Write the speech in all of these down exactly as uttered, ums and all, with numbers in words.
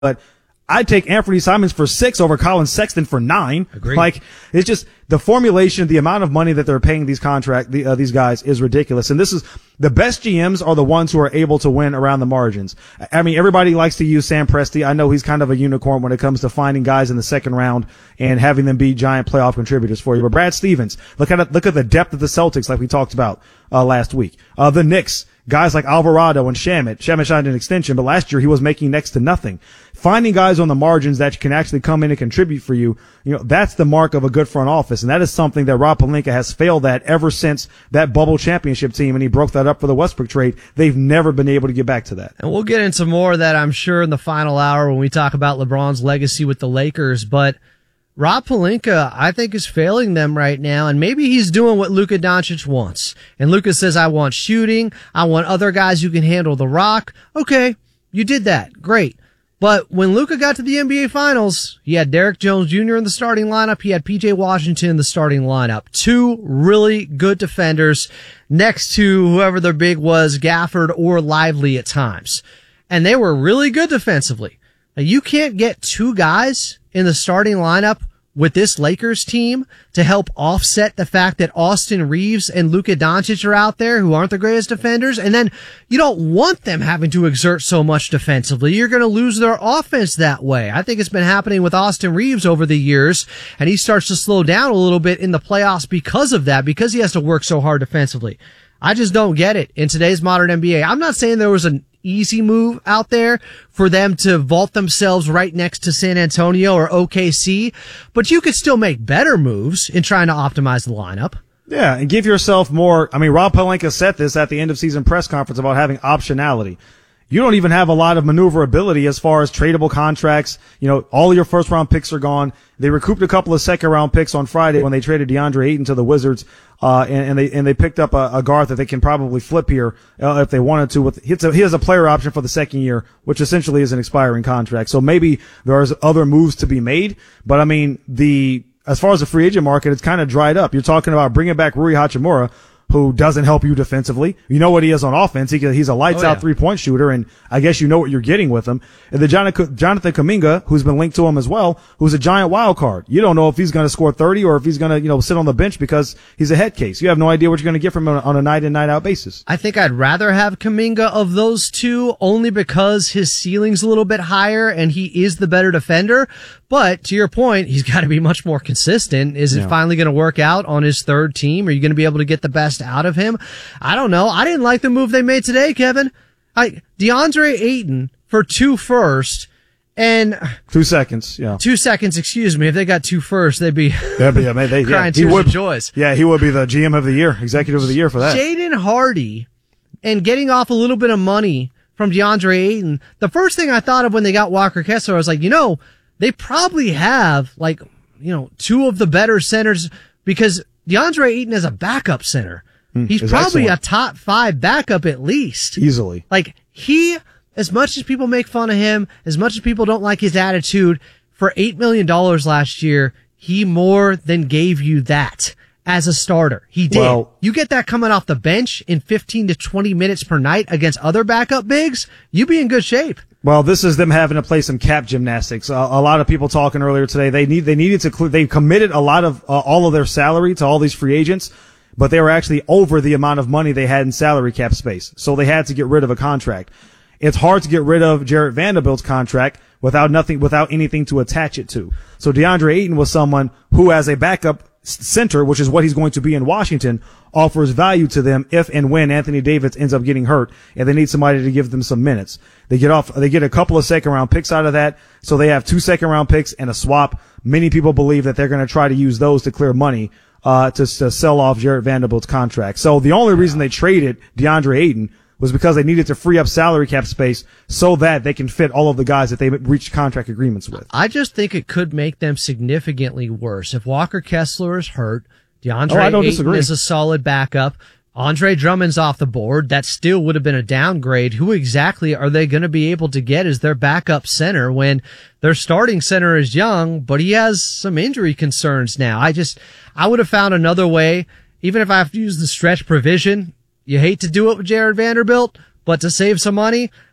but I'd take Anthony Simons for six over Colin Sexton for nine. Agreed. Like, it's just the formulation, the amount of money that they're paying these contract, the, uh, these guys is ridiculous. And this is the best G Ms are the ones who are able to win around the margins. I mean, everybody likes to use Sam Presti. I know he's kind of a unicorn when it comes to finding guys in the second round and having them be giant playoff contributors for you. But Brad Stevens, look at it, look at the depth of the Celtics, like we talked about uh, last week. Uh, the Knicks. Guys like Alvarado and Shamet. Shamet signed an extension, but last year he was making next to nothing. Finding guys on the margins that can actually come in and contribute for you, you know, that's the mark of a good front office. And that is something that Rob Pelinka has failed at ever since that bubble championship team, and he broke that up for the Westbrook trade. They've never been able to get back to that. And we'll get into more of that, I'm sure, in the final hour when we talk about LeBron's legacy with the Lakers. But Rob Pelinka, I think, is failing them right now, and maybe he's doing what Luka Doncic wants. And Luka says, I want shooting. I want other guys who can handle the rock. Okay, you did that. Great. But when Luka got to the N B A Finals, he had Derrick Jones Junior in the starting lineup. He had P J Washington in the starting lineup. Two really good defenders next to whoever their big was, Gafford or Lively at times. And they were really good defensively. Now, you can't get two guys in the starting lineup with this Lakers team to help offset the fact that Austin Reeves and Luka Doncic are out there who aren't the greatest defenders. And then you don't want them having to exert so much defensively. You're going to lose their offense that way. I think it's been happening with Austin Reeves over the years, and he starts to slow down a little bit in the playoffs because of that, because he has to work so hard defensively. I just don't get it in today's modern N B A. I'm not saying there was an easy move out there for them to vault themselves right next to San Antonio or O K C, but you could still make better moves in trying to optimize the lineup. Yeah, and give yourself more. I mean, Rob Pelinka said this at the end of season press conference about having optionality. You don't even have a lot of maneuverability as far as tradable contracts. You know, all your first round picks are gone. They recouped a couple of second round picks on Friday when they traded DeAndre Ayton to the Wizards, uh, and, and they, and they picked up a, a guard that they can probably flip here, uh, if they wanted to. With, he has a player option for the second year, which essentially is an expiring contract. So maybe there's other moves to be made, but I mean, the, as far as the free agent market, it's kind of dried up. You're talking about bringing back Rui Hachimura, who doesn't help you defensively. You know what he is on offense. He, he's a lights oh, yeah. out three-point shooter, and I guess you know what you're getting with him. And the Jonathan, Jonathan Kuminga, who's been linked to him as well, who's a giant wild card. You don't know if he's going to score thirty or if he's going to, you know, sit on the bench because he's a head case. You have no idea what you're going to get from him on a night-in, night-out basis. I think I'd rather have Kuminga of those two, only because his ceiling's a little bit higher and he is the better defender. But to your point, he's got to be much more consistent. Is it yeah. finally going to work out on his third team? Are you going to be able to get the best out of him? I don't know. I didn't like the move they made today, Kevin. I, DeAndre Ayton for two first and two seconds. Yeah, two seconds. Excuse me. If they got two first, they'd be they'd be I mean, they, crying yeah, tears would, of joys. Yeah, he would be the G M of the year, executive of the year for that. Jaden Hardy and getting off a little bit of money from DeAndre Ayton. The first thing I thought of when they got Walker Kessler, I was like, you know, they probably have like, you know, two of the better centers because DeAndre Ayton is a backup center. Mm, He's probably excellent. a top five backup at least. Easily. Like he, as much as people make fun of him, as much as people don't like his attitude, for eight million dollars last year, he more than gave you that as a starter. He did. Well, you get that coming off the bench in fifteen to twenty minutes per night against other backup bigs, you be in good shape. Well, this is them having to play some cap gymnastics. Uh, a lot of people talking earlier today, they need, they needed to, cl- they committed a lot of, uh, all of their salary to all these free agents, but they were actually over the amount of money they had in salary cap space. So they had to get rid of a contract. It's hard to get rid of Jarred Vanderbilt's contract without nothing, without anything to attach it to. So DeAndre Ayton was someone who, as a backup center, which is what he's going to be in Washington, offers value to them if and when Anthony Davis ends up getting hurt and they need somebody to give them some minutes. They get off, they get a couple of second round picks out of that. So they have two second round picks and a swap. Many people believe that they're going to try to use those to clear money, uh, to, to sell off Jarred Vanderbilt's contract. So the only reason they traded DeAndre Ayton was because they needed to free up salary cap space so that they can fit all of the guys that they reached contract agreements with. I just think it could make them significantly worse. If Walker Kessler is hurt, DeAndre oh, I don't Ayton disagree. is a solid backup, Andre Drummond's off the board, that still would have been a downgrade. Who exactly are they going to be able to get as their backup center when their starting center is young, but he has some injury concerns now? I just, I would have found another way, even if I have to use the stretch provision. You hate to do it with Jarred Vanderbilt, but to save some money,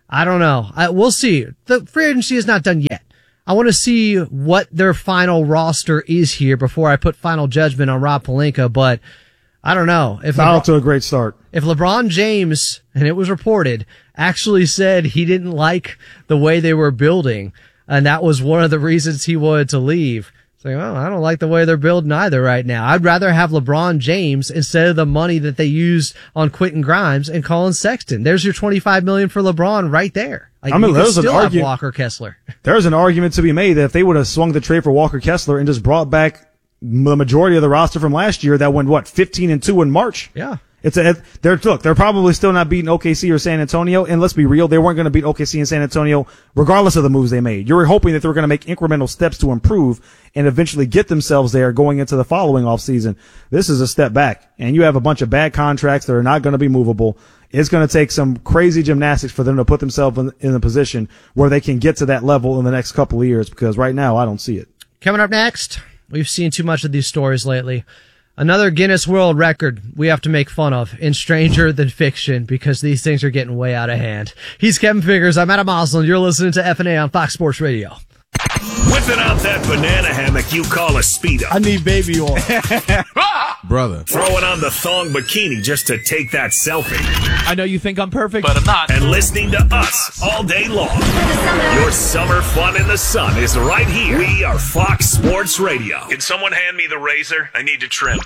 I don't know. I, we'll see. The free agency is not done yet. I want to see what their final roster is here before I put final judgment on Rob Pelinka, but I don't know. If Not off to a great start. If LeBron James, and it was reported, actually said he didn't like the way they were building, and that was one of the reasons he wanted to leave. It's like, well, I don't like the way they're building either right now. I'd rather have LeBron James instead of the money that they used on Quentin Grimes and Colin Sexton. There's your twenty-five million dollars for LeBron right there. Like, I mean, you there's still an have argu- Walker Kessler. There's an argument to be made that if they would have swung the trade for Walker Kessler and just brought back the majority of the roster from last year that went, what, fifteen and two in March? Yeah. It's a, they're, look, they're probably still not beating O K C or San Antonio. And let's be real, they weren't going to beat O K C and San Antonio regardless of the moves they made. You were hoping that they were going to make incremental steps to improve and eventually get themselves there going into the following offseason. This is a step back, and you have a bunch of bad contracts that are not going to be movable. It's going to take some crazy gymnastics for them to put themselves in, in a position where they can get to that level in the next couple of years, because right now I don't see it. Coming up next, we've seen too much of these stories lately. Another Guinness World Record we have to make fun of in Stranger Than Fiction, because these things are getting way out of hand. He's Kevin Figures. I'm Adam Moslin. You're listening to F N A on Fox Sports Radio. Whipping out that banana hammock you call a Speedo. I need baby oil. Brother. Throwing on the thong bikini just to take that selfie. I know you think I'm perfect, but I'm not. And listening to us all day long. Your summer fun in the sun is right here. We are Fox Sports Radio. Can someone hand me the razor? I need to trim.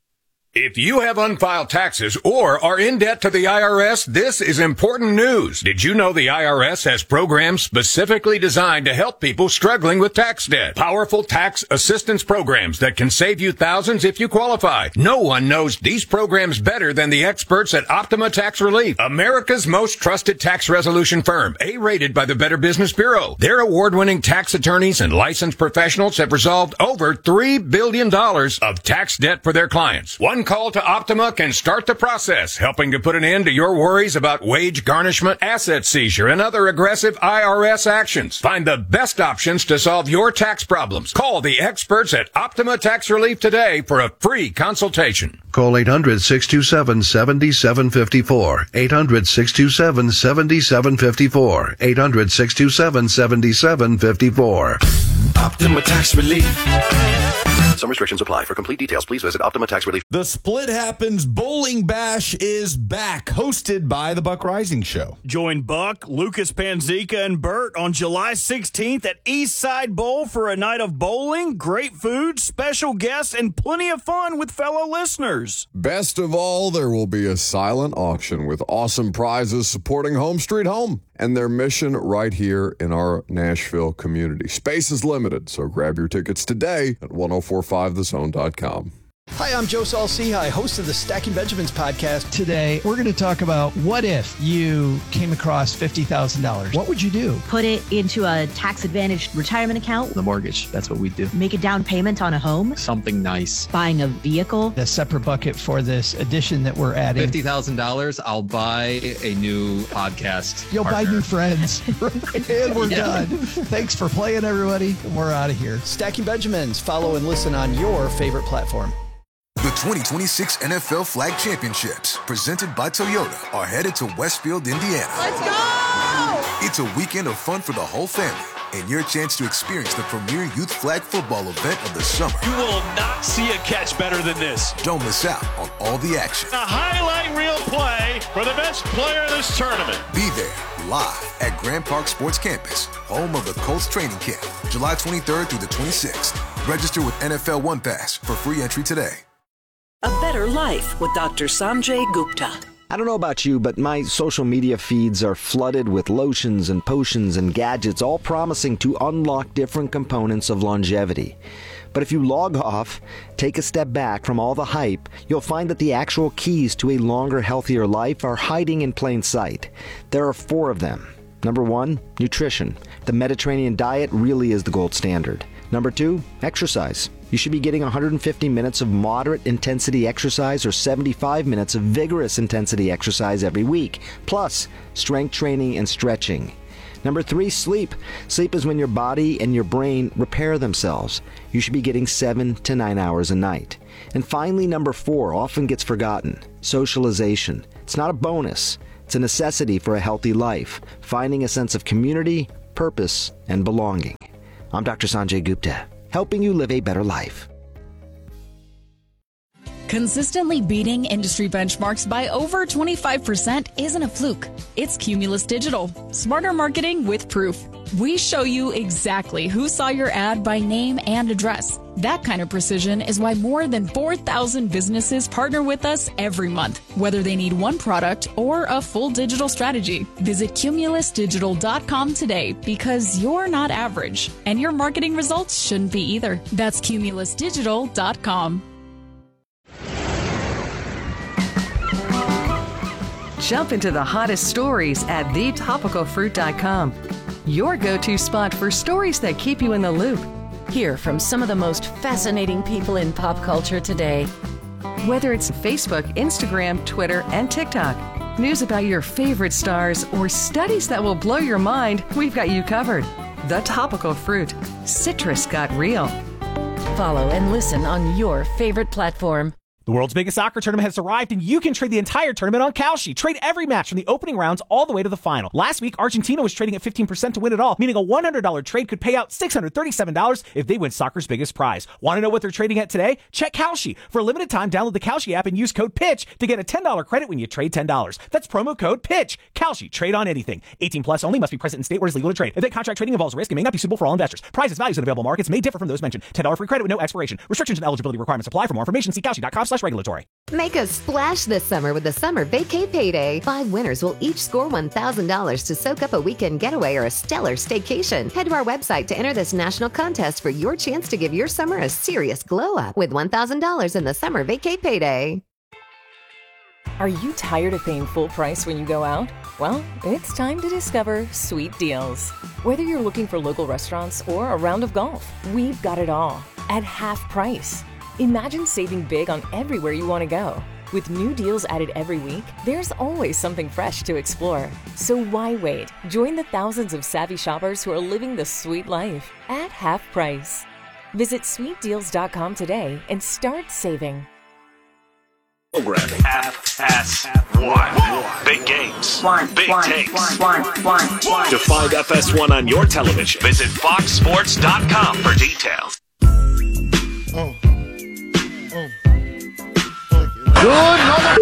If you have unfiled taxes or are in debt to the I R S, this is important news. Did you know the I R S has programs specifically designed to help people struggling with tax debt? Powerful tax assistance programs that can save you thousands if you qualify. No one knows these programs better than the experts at Optima Tax Relief, America's most trusted tax resolution firm, A-rated by the Better Business Bureau. Their award-winning tax attorneys and licensed professionals have resolved over three billion dollars of tax debt for their clients. One call to Optima can start the process, helping to put an end to your worries about wage garnishment, asset seizure, and other aggressive I R S actions. Find the best options to solve your tax problems. Call the experts at Optima Tax Relief today for a free consultation. Call eight hundred, six two seven, seven seven five four. eight hundred, six two seven, seven seven five four. eight hundred, six two seven, seven seven five four. Optima Tax Relief. Some restrictions apply. For complete details, please visit Optima Tax Relief. The Split Happens Bowling Bash is back, hosted by the Buck Rising Show. Join Buck, Lucas Panzica, and Bert on July sixteenth at Eastside Bowl for a night of bowling, great food, special guests, and plenty of fun with fellow listeners. Best of all, there will be a silent auction with awesome prizes supporting Home Street Home and their mission right here in our Nashville community. Space is limited, so grab your tickets today at ten forty-five the zone dot com. Hi, I'm Joe Saul-Sehy, host of the Stacking Benjamins podcast. Today, we're going to talk about what if you came across fifty thousand dollars. What would you do? Put it into a tax-advantaged retirement account. The mortgage, that's what we do. Make a down payment on a home. Something nice. Buying a vehicle. A separate bucket for this addition that we're adding. fifty thousand dollars, I'll buy a new podcast You'll partner. buy new friends. And we're Yeah. done. Thanks for playing, everybody. We're out of here. Stacking Benjamins. Follow and listen on your favorite platform. The twenty twenty-six N F L Flag Championships, presented by Toyota, are headed to Westfield, Indiana. Let's go! It's a weekend of fun for the whole family and your chance to experience the premier youth flag football event of the summer. You will not see a catch better than this. Don't miss out on all the action. A highlight reel play for the best player in this tournament. Be there live at Grand Park Sports Campus, home of the Colts training camp, July twenty-third through the twenty-sixth. Register with N F L One Pass for free entry today. A better life with Doctor Sanjay Gupta. I don't know about you, but my social media feeds are flooded with lotions and potions and gadgets, all promising to unlock different components of longevity. But if you log off, take a step back from all the hype, you'll find that the actual keys to a longer, healthier life are hiding in plain sight. There are four of them. Number one, nutrition. The Mediterranean diet really is the gold standard. Number two, exercise. You should be getting one hundred fifty minutes of moderate intensity exercise or seventy-five minutes of vigorous intensity exercise every week, plus strength training and stretching. Number three, sleep. Sleep is when your body and your brain repair themselves. You should be getting seven to nine hours a night. And finally, number four, often gets forgotten, socialization. It's not a bonus. It's a necessity for a healthy life, finding a sense of community, purpose, and belonging. I'm Doctor Sanjay Gupta, helping you live a better life. Consistently beating industry benchmarks by over twenty-five percent isn't a fluke. It's Cumulus Digital. Smarter marketing with proof. We show you exactly who saw your ad by name and address. That kind of precision is why more than four thousand businesses partner with us every month, whether they need one product or a full digital strategy. Visit cumulus digital dot com today because you're not average, and your marketing results shouldn't be either. That's cumulus digital dot com. Jump into the hottest stories at the topical fruit dot com. Your go-to spot for stories that keep you in the loop. Hear from some of the most fascinating people in pop culture today. Whether it's Facebook, Instagram, Twitter, and TikTok, news about your favorite stars, or studies that will blow your mind, we've got you covered. The Topical Fruit. Citrus got real. Follow and listen on your favorite platform. The world's biggest soccer tournament has arrived, and you can trade the entire tournament on Kalshi. Trade every match from the opening rounds all the way to the final. Last week, Argentina was trading at fifteen percent to win it all, meaning a one hundred dollars trade could pay out six hundred thirty-seven dollars if they win soccer's biggest prize. Want to know what they're trading at today? Check Kalshi. For a limited time, download the Kalshi app and use code PITCH to get a ten dollars credit when you trade ten dollars. That's promo code PITCH. Kalshi. Trade on anything. eighteen plus only. Must be present in state where it's legal to trade. Event contract trading involves risk and may not be suitable for all investors. Prices, values, and available markets may differ from those mentioned. ten dollars free credit with no expiration. Restrictions and eligibility requirements apply. For more information, see kalshi dot com slash regulatory. Make a splash this summer with the Summer Vacay Payday. Five winners will each score one thousand dollars to soak up a weekend getaway or a stellar staycation. Head to our website to enter this national contest for your chance to give your summer a serious glow up with one thousand dollars in the Summer Vacay Payday. Are you tired of paying full price when you go out? Well, it's time to discover Sweet Deals. Whether you're looking for local restaurants or a round of golf, we've got it all at half price. Imagine saving big on everywhere you want to go. With new deals added every week, there's always something fresh to explore. So why wait? Join the thousands of savvy shoppers who are living the sweet life at half price. Visit sweet deals dot com today and start saving. Program F S one. Big games. One, big one, takes. One, one, one, one. To find F S one on your television, visit fox sports dot com for details. Oh. Good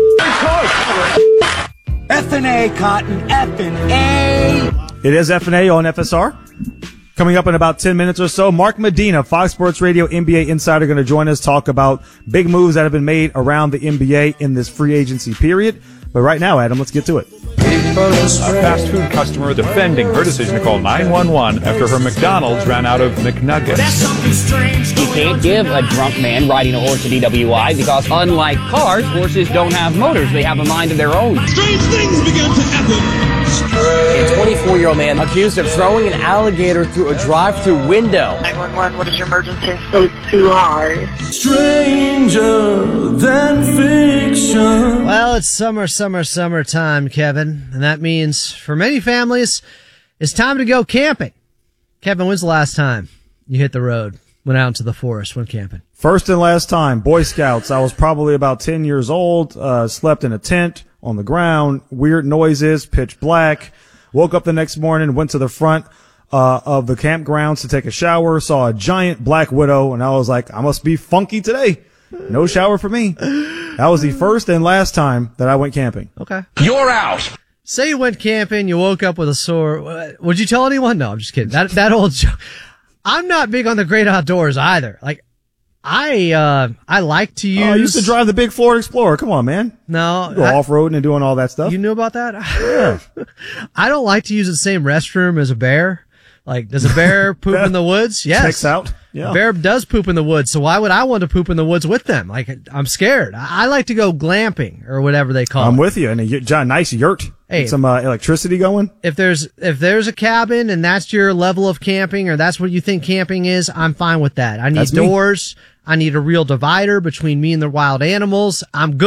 F and A, Cotton. F and A. It is F and A on F S R. Coming up in about ten minutes or so, Mark Medina, Fox Sports Radio N B A Insider, going to join us, talk about big moves that have been made around the N B A in this free agency period. But right now, Adam, let's get to it. A fast food customer defending her decision to call nine one one after her McDonald's ran out of McNuggets. You can't give a drunk man riding a horse a D W I because, unlike cars, horses don't have motors. They have a mind of their own. Strange things began to happen. A twenty-four-year-old man accused of throwing an alligator through a drive-through window. nine one one, what is your emergency? It's too hard. Stranger than fiction. Well, it's summer, summer, summertime, Kevin. And that means for many families, it's time to go camping. Kevin, when's the last time you hit the road, went out into the forest, went camping? First and last time, Boy Scouts. I was probably about ten years old, uh, slept in a tent on the ground, weird noises, pitch black. Woke up the next morning, went to the front uh of the campgrounds to take a shower, saw a giant black widow, and I was like, I must be funky today. No shower for me. That was the first and last time that I went camping. Okay. You're out. Say you went camping, you woke up with a sore. Would you tell anyone? No, I'm just kidding. That that old joke. I'm not big on the great outdoors either. Like, I uh I like to use. Oh, I used to drive the big Ford Explorer. Come on, man. No, you go off roading and doing all that stuff. You knew about that? Yeah. I don't like to use the same restroom as a bear. Like, does a bear poop in the woods? Yes. Checks out. Yeah. A bear does poop in the woods, so why would I want to poop in the woods with them? Like, I'm scared. I, I like to go glamping or whatever they call I'm it. I'm with you. And a giant, nice yurt. Hey, Get some uh, electricity going. If there's if there's a cabin and that's your level of camping or that's what you think camping is, I'm fine with that. I need That's me. doors. I need a real divider between me and the wild animals. I'm good.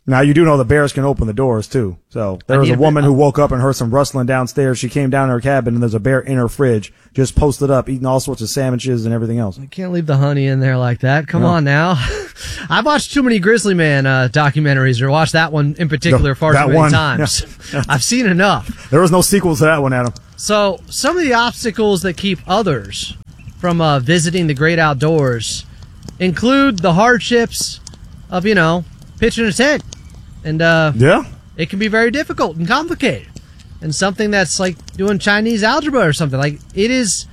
Now, you do know the bears can open the doors, too. So there was a woman who woke up and heard some rustling downstairs. She came down to her cabin, and there's a bear in her fridge, just posted up, eating all sorts of sandwiches and everything else. You can't leave the honey in there like that. Come No. on now. I've watched too many Grizzly Man uh, documentaries, or watched that one in particular No, far that too many one. times. Yeah. I've seen enough. There was no sequel to that one, Adam. So some of the obstacles that keep others from uh, visiting the great outdoors include the hardships of, you know, pitching a tent. And uh, yeah, it can be very difficult and complicated. And something that's like doing Chinese algebra or something. Like, it is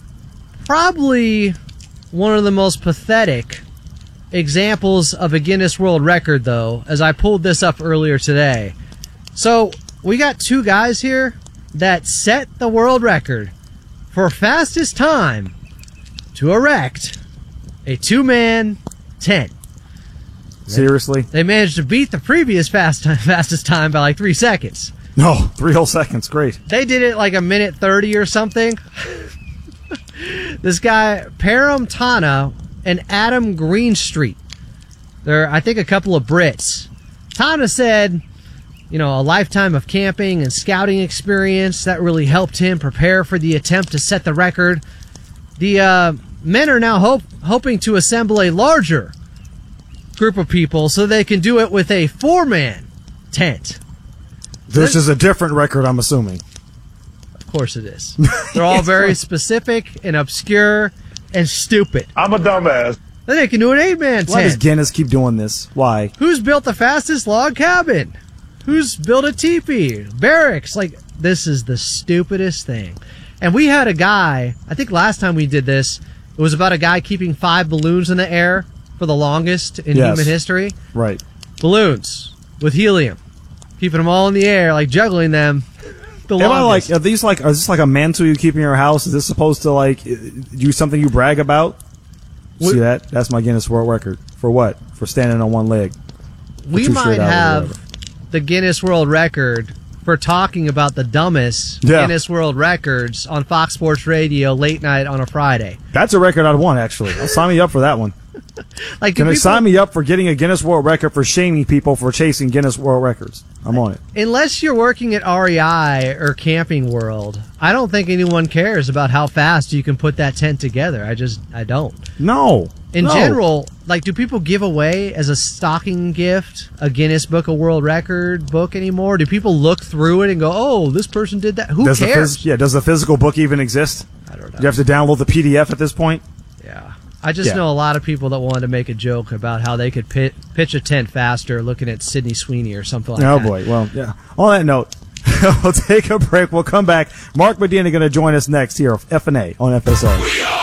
probably one of the most pathetic examples of a Guinness World Record, though, as I pulled this up earlier today. So we got two guys here that set the world record for fastest time to erect a two-man tent. Seriously? They managed to beat the previous fast time, fastest time by like three seconds. No, three whole seconds. Great. They did it like a minute thirty or something. This guy, Param Tana and Adam Greenstreet. They're, I think, a couple of Brits. Tana said, you know, a lifetime of camping and scouting experience, that really helped him prepare for the attempt to set the record. The uh, men are now hope, hoping to assemble a larger group of people so they can do it with a four-man tent. This is a different record, I'm assuming. Of course it is. They're all very specific and obscure and stupid. I'm a dumbass. Then they can do an eight-man Why does tent. Guinness keep doing this? Why? Who's built the fastest log cabin? Who's built a teepee? Barracks? Like, this is the stupidest thing. And we had a guy, I think last time we did this, it was about a guy keeping five balloons in the air for the longest in Yes. human history. Right. Balloons with helium. Keeping them all in the air, like juggling them. The Am I longest. like, are these like, is this like a mantle you keep in your house? Is this supposed to like, do something you brag about? What- See that? That's my Guinness World Record. For what? For standing on one leg. For we two might straight hours or have whatever. the Guinness World Record for talking about the dumbest Yeah. Guinness World Records on Fox Sports Radio late night on a Friday. That's a record I'd want, actually. I'll sign me up for that one. Like, do Can they people- sign me up for getting a Guinness World Record for shaming people for chasing Guinness World Records? I'm on it. Unless you're working at R E I or Camping World, I don't think anyone cares about how fast you can put that tent together. I just, I don't. No. In No. general, like, do people give away as a stocking gift a Guinness Book of World Record book anymore? Do people look through it and go, oh, this person did that? Who does cares? The phys- yeah, does the physical book even exist? I don't know. Do you have to download the P D F at this point? Yeah. I just Yeah. know a lot of people that wanted to make a joke about how they could pit, pitch a tent faster looking at Sydney Sweeney or something like Oh that. boy. Well, yeah. On that note, we'll take a break. We'll come back. Mark Medina going to join us next here, F and A on F S R.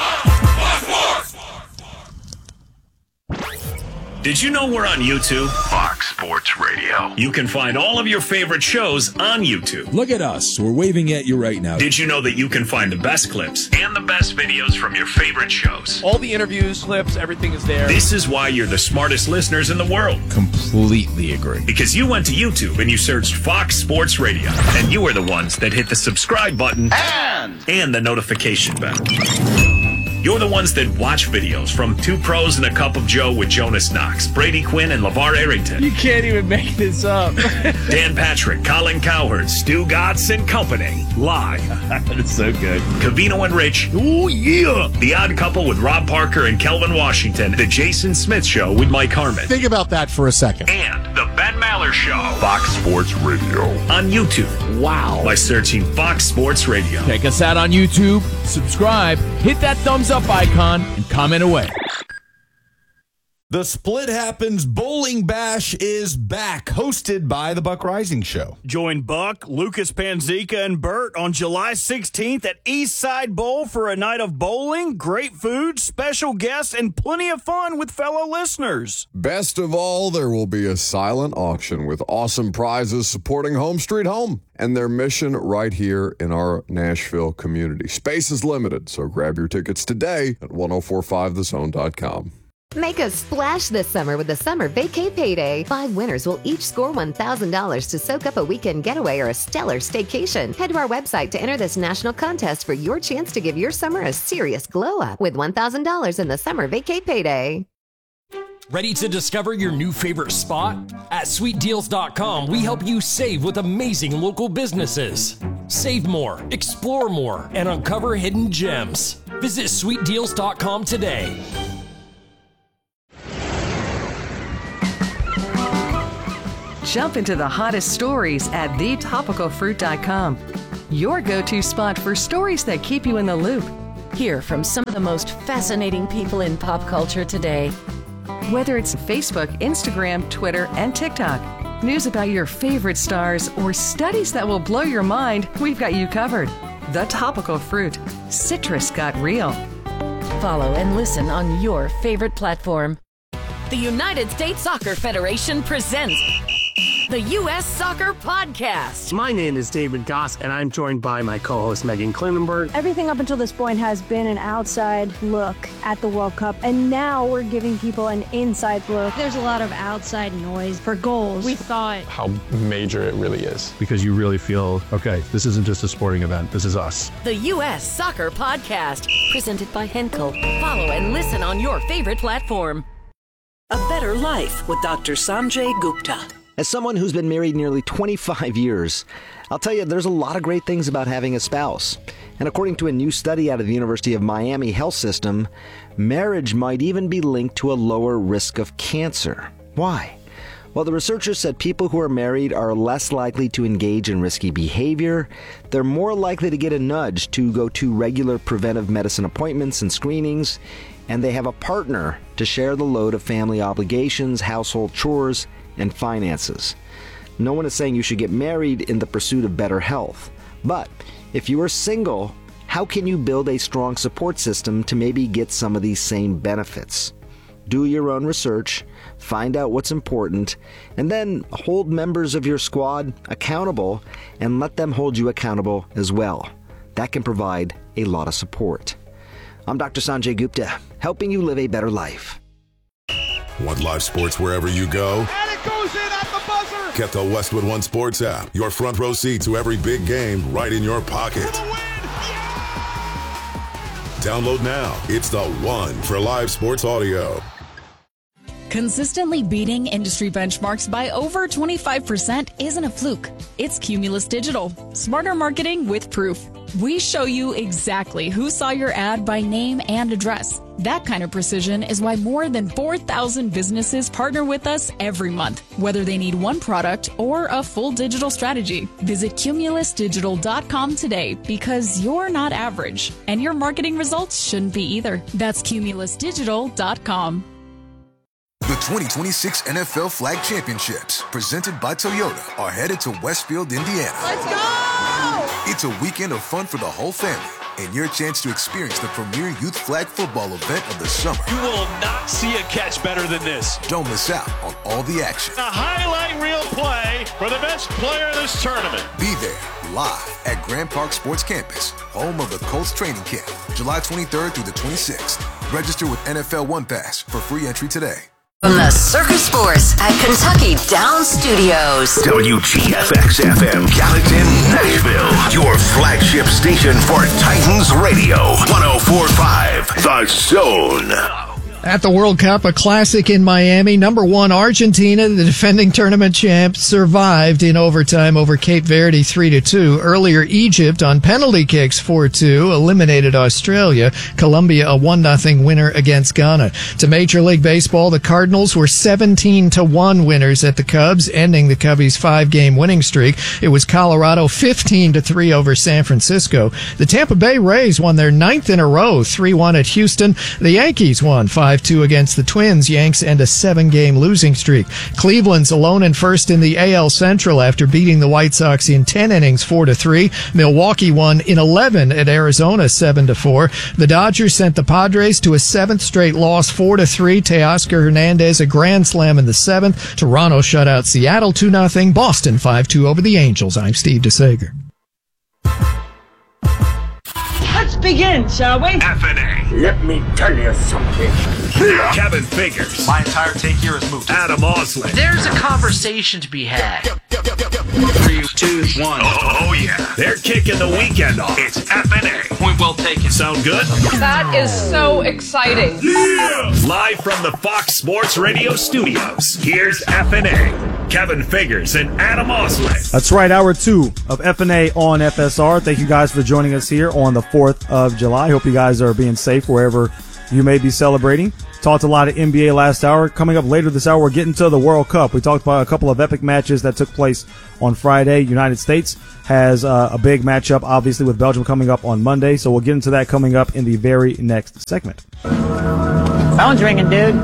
Did you know we're on YouTube? Fox Sports Radio. You can find all of your favorite shows on YouTube. Look at us. We're waving at you right now. Did you know that you can find the best clips and the best videos from your favorite shows? All the interviews, clips, everything is there. This is why you're the smartest listeners in the world. Completely agree. Because you went to YouTube and you searched Fox Sports Radio. And you were the ones that hit the subscribe button and, and the notification bell. You're the ones that watch videos from Two Pros and a Cup of Joe with Jonas Knox, Brady Quinn, and LeVar Arrington. You can't even make this up. Dan Patrick, Colin Cowherd, Stu Gatz and Company. Live. That's so good. Cavino and Rich. Ooh, yeah. The Odd Couple with Rob Parker and Kelvin Washington. The Jason Smith Show with Mike Harmon. Think about that for a second. And the Ben Maller Show. Fox Sports Radio. On YouTube. Wow. By searching Fox Sports Radio. Check us out on YouTube, subscribe, hit that thumbs up icon, and comment away. The Split Happens Bowling Bash is back, hosted by the Buck Rising Show. Join Buck, Lucas Panzica, and Bert on July sixteenth at Eastside Bowl for a night of bowling, great food, special guests, and plenty of fun with fellow listeners. Best of all, there will be a silent auction with awesome prizes supporting Home Street Home and their mission right here in our Nashville community. Space is limited, so grab your tickets today at ten forty-five the zone dot com. Make a splash this summer with the Summer Vacay Payday. Five winners will each score one thousand dollars to soak up a weekend getaway or a stellar staycation. Head to our website to enter this national contest for your chance to give your summer a serious glow up with one thousand dollars in the Summer Vacay Payday. Ready to discover your new favorite spot? At sweet deals dot com, we help you save with amazing local businesses. Save more, explore more, and uncover hidden gems. Visit sweet deals dot com today. Jump into the hottest stories at the topical fruit dot com. Your go-to spot for stories that keep you in the loop. Hear from some of the most fascinating people in pop culture today. Whether it's Facebook, Instagram, Twitter, and TikTok, news about your favorite stars, or studies that will blow your mind, we've got you covered. The Topical Fruit. Citrus got real. Follow and listen on your favorite platform. The United States Soccer Federation presents the U S Soccer Podcast. My name is David Goss, and I'm joined by my co-host Megan Klinenberg. Everything up until this point has been an outside look at the World Cup, and now we're giving people an inside look. There's a lot of outside noise for goals. We thought how major it really is. Because you really feel, okay, this isn't just a sporting event, this is us. The U S Soccer Podcast, presented by Henkel. Follow and listen on your favorite platform. A Better Life with Doctor Sanjay Gupta. As someone who's been married nearly twenty-five years, I'll tell you there's a lot of great things about having a spouse. And according to a new study out of the University of Miami Health System, marriage might even be linked to a lower risk of cancer. Why? Well, the researchers said people who are married are less likely to engage in risky behavior, they're more likely to get a nudge to go to regular preventive medicine appointments and screenings, and they have a partner to share the load of family obligations, household chores, and finances. No one is saying you should get married in the pursuit of better health. But if you are single, how can you build a strong support system to maybe get some of these same benefits? Do your own research, find out what's important, and then hold members of your squad accountable and let them hold you accountable as well. That can provide a lot of support. I'm Doctor Sanjay Gupta, helping you live a better life. Want live sports wherever you go? And it goes in at the buzzer! Get the Westwood One Sports app. Your front row seat to every big game right in your pocket. Download now. It's the one for live sports audio. Consistently beating industry benchmarks by over twenty-five percent isn't a fluke. It's Cumulus Digital. Smarter marketing with proof. We show you exactly who saw your ad by name and address. That kind of precision is why more than four thousand businesses partner with us every month, whether they need one product or a full digital strategy. Visit cumulus digital dot com today because you're not average, and your marketing results shouldn't be either. That's cumulus digital dot com. The twenty twenty-six N F L Flag Championships, presented by Toyota, are headed to Westfield, Indiana. Let's go! It's a weekend of fun for the whole family, and your chance to experience the premier youth flag football event of the summer. You will not see a catch better than this. Don't miss out on all the action. A highlight reel play for the best player of this tournament. Be there, live at Grand Park Sports Campus, home of the Colts training camp, July twenty-third through the twenty-sixth. Register with N F L One Pass for free entry today. From the Circus Sports at Kentucky Downs Studios. W G F X F M Gallatin, Nashville. Your flagship station for Titans Radio. one oh four point five The Zone. At the World Cup, a classic in Miami, number one Argentina, the defending tournament champ, survived in overtime over Cape Verde three to two. Earlier, Egypt on penalty kicks four two eliminated Australia. Colombia a one nothing winner against Ghana. To Major League Baseball, the Cardinals were seventeen to one winners at the Cubs, ending the Cubbies' five-game winning streak. It was Colorado fifteen to three over San Francisco. The Tampa Bay Rays won their ninth in a row, three one at Houston. The Yankees won five two against the Twins. Yanks end a seven-game losing streak. Cleveland's alone in first in the A L Central after beating the White Sox in ten innings, four to three. Milwaukee won in eleven at Arizona, seven to four. The Dodgers sent the Padres to a seventh straight loss, four to three. Teoscar Hernandez a grand slam in the seventh. Toronto shut out Seattle two nothing. Boston five two over the Angels. I'm Steve DeSager. Let's begin, shall we? F N A Let me tell you something. Kevin Figures. My entire take here is moved. Adam Osley. There's a conversation to be had. Three, two, one. Oh, oh yeah. They're kicking the weekend off. It's F N A. Point well taken. Sound good? That is so exciting. Yeah! Live from the Fox Sports Radio studios, here's F N A. Kevin Figures and Adam Osley. That's right, hour two of F N A on F S R. Thank you guys for joining us here on the fourth of July. Hope you guys are being safe wherever you may be celebrating. Talked a lot of N B A last hour. Coming up later this hour, we're getting to the World Cup. We talked about a couple of epic matches that took place on Friday. United States has uh, a big matchup, obviously, with Belgium coming up on Monday. So we'll get into that coming up in the very next segment. Phone's ringing, dude.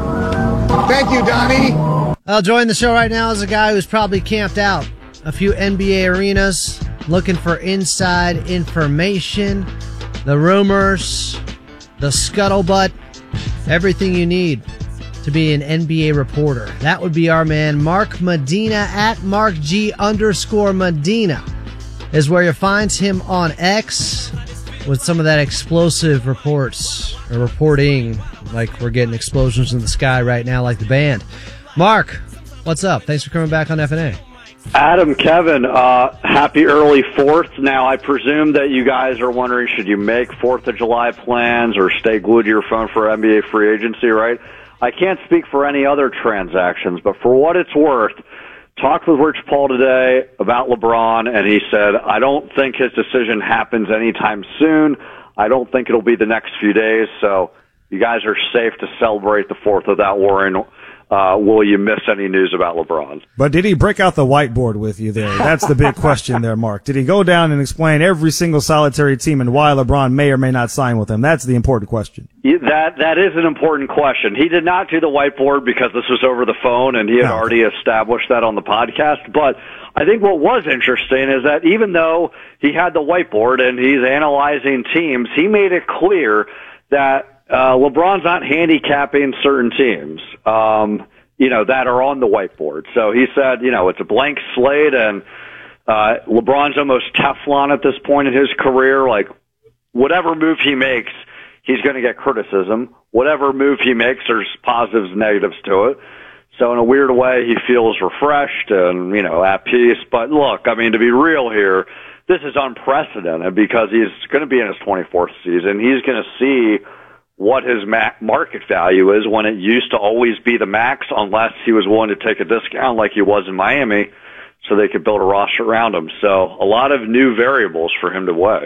Thank you, Donnie. I'll join the show right now is a guy who's probably camped out a few N B A arenas looking for inside information, the rumors, the scuttlebutt, everything you need to be an N B A reporter. That would be our man, Mark Medina, at Mark G underscore Medina is where you find him on X with some of that explosive reports or reporting, like we're getting explosions in the sky right now like the band. Mark, what's up? Thanks for coming back on F N A. Adam, Kevin, uh, happy early fourth. Now, I presume that you guys are wondering, should you make fourth of July plans or stay glued to your phone for N B A free agency, right? I can't speak for any other transactions, but for what it's worth, talked with Rich Paul today about LeBron, and he said, I don't think his decision happens anytime soon. I don't think it'll be the next few days, so you guys are safe to celebrate the fourth without worrying. Uh, will you miss any news about LeBron? But did he break out the whiteboard with you there? That's the big question there, Mark. Did he go down and explain every single solitary team and why LeBron may or may not sign with them? That's the important question. Yeah, that that is an important question. He did not do the whiteboard because this was over the phone, and he had no. already established that on the podcast. But I think what was interesting is that even though he had the whiteboard and he's analyzing teams, he made it clear that Uh, LeBron's not handicapping certain teams, um, you know, that are on the whiteboard. So he said, you know, it's a blank slate, and uh, LeBron's almost Teflon at this point in his career. Like, whatever move he makes, he's going to get criticism. Whatever move he makes, there's positives and negatives to it. So in a weird way, he feels refreshed and, you know, at peace. But look, I mean, to be real here, this is unprecedented because he's going to be in his twenty-fourth season. He's going to see what his ma- market value is when it used to always be the max, unless he was willing to take a discount like he was in Miami so they could build a roster around him. So a lot of new variables for him to weigh.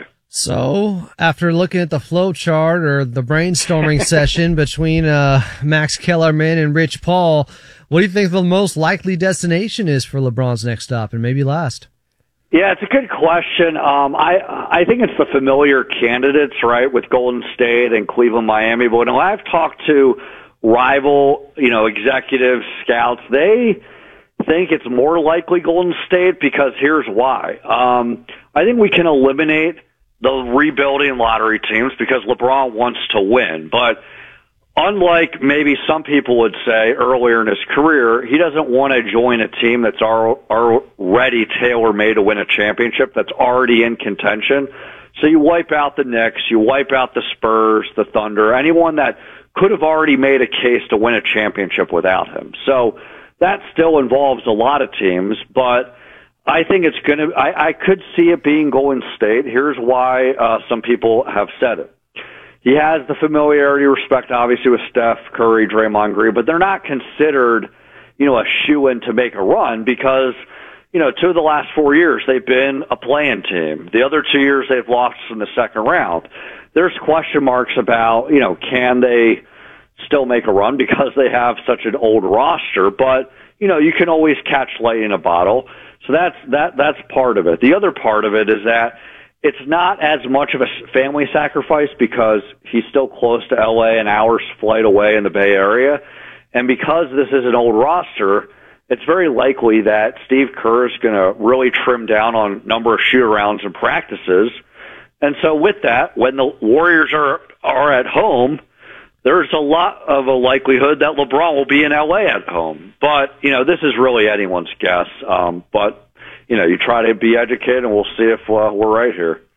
So after looking at the flow chart or the brainstorming session between uh, Max Kellerman and Rich Paul, what do you think the most likely destination is for LeBron's next stop and maybe last? Yeah, it's a good question. Um, I I think it's the familiar candidates, right, with Golden State and Cleveland, Miami. But when I've talked to rival, you know, executives, scouts, they think it's more likely Golden State because here's why. Um, I think we can eliminate the rebuilding lottery teams because LeBron wants to win. But unlike maybe some people would say earlier in his career, he doesn't want to join a team that's already tailor-made to win a championship, that's already in contention. So you wipe out the Knicks, you wipe out the Spurs, the Thunder, anyone that could have already made a case to win a championship without him. So that still involves a lot of teams, but I think it's going to, I, I could see it being Golden State. Here's why uh, some people have said it. He has the familiarity, respect, obviously, with Steph, Curry, Draymond Green, but they're not considered, you know, a shoo-in to make a run because, you know, two of the last four years they've been a play-in team. The other two years they've lost in the second round. There's question marks about, you know, can they still make a run because they have such an old roster, but, you know, you can always catch lightning in a bottle. So that's, that, that's part of it. The other part of it is that it's not as much of a family sacrifice because he's still close to L A, an hour's flight away in the Bay Area. And because this is an old roster, it's very likely that Steve Kerr is going to really trim down on number of shoot-arounds and practices. And so with that, when the Warriors are, are at home, there's a lot of a likelihood that LeBron will be in L A at home. But, you know, this is really anyone's guess. Um, but, you know, you try to be educated, and we'll see if uh, we're right here.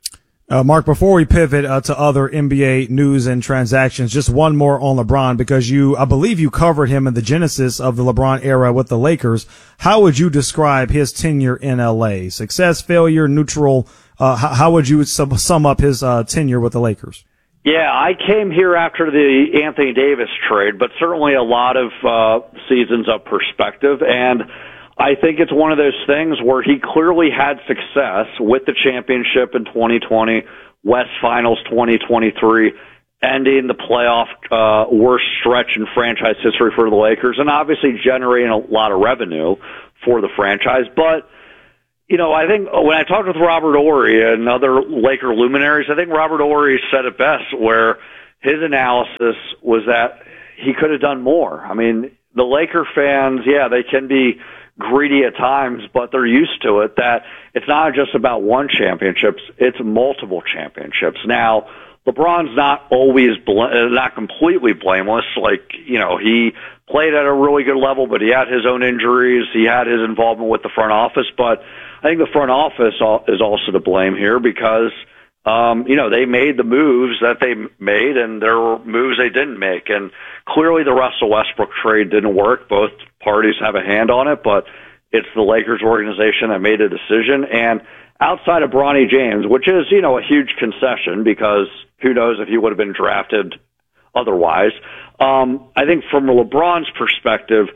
Uh, Mark, before we pivot uh, to other N B A news and transactions, just one more on LeBron, because you, I believe you covered him in the genesis of the LeBron era with the Lakers. How would you describe his tenure in L A? Success, failure, neutral? Uh, how, how would you sum, sum up his uh, tenure with the Lakers? Yeah, I came here after the Anthony Davis trade, but certainly a lot of uh, seasons of perspective. And I think it's one of those things where he clearly had success with the championship in twenty twenty, West Finals twenty twenty-three, ending the playoff uh, worst stretch in franchise history for the Lakers, and obviously generating a lot of revenue for the franchise. But, you know, I think when I talked with Robert Horry and other Laker luminaries, I think Robert Horry said it best, where his analysis was that he could have done more. I mean, the Laker fans, yeah, they can be greedy at times, but they're used to it, that it's not just about one championships, it's multiple championships. Now, LeBron's not always, bl- not completely blameless. Like, you know, he played at a really good level, but he had his own injuries. He had his involvement with the front office, but I think the front office is also to blame here because, um, you know, they made the moves that they made and there were moves they didn't make. And clearly the Russell Westbrook trade didn't work. Both parties have a hand on it, but it's the Lakers organization that made a decision. And outside of Bronny James, which is, you know, a huge concession because who knows if he would have been drafted otherwise. Um, I think from LeBron's perspective,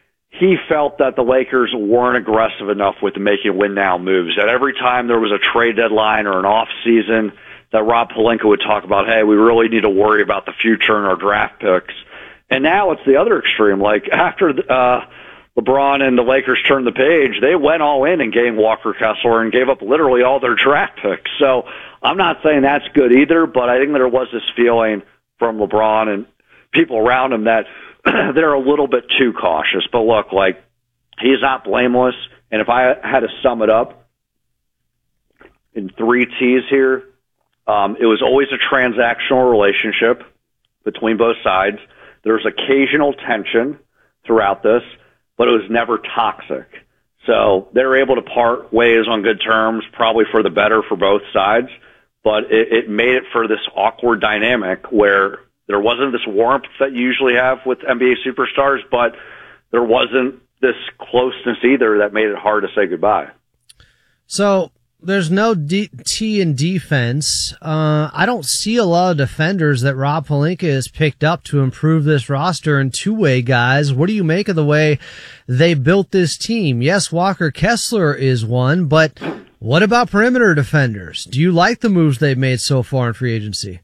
he felt that the Lakers weren't aggressive enough with making win-now moves. That every time there was a trade deadline or an off-season, that Rob Pelinka would talk about, hey, we really need to worry about the future and our draft picks. And now it's the other extreme. Like, after uh, LeBron and the Lakers turned the page, they went all in and gave Walker Kessler and gave up literally all their draft picks. So I'm not saying that's good either, but I think there was this feeling from LeBron and people around him that they're a little bit too cautious. But look, like, he's not blameless. And if I had to sum it up in three T's here, um, it was always a transactional relationship between both sides. There's occasional tension throughout this, but it was never toxic. So they were able to part ways on good terms, probably for the better for both sides. But it, it made it for this awkward dynamic where there wasn't this warmth that you usually have with N B A superstars, but there wasn't this closeness either that made it hard to say goodbye. So there's no D- T in defense. Uh, I don't see a lot of defenders that Rob Pelinka has picked up to improve this roster and two-way guys. What do you make of the way they built this team? Yes, Walker Kessler is one, but what about perimeter defenders? Do you like the moves they've made so far in free agency?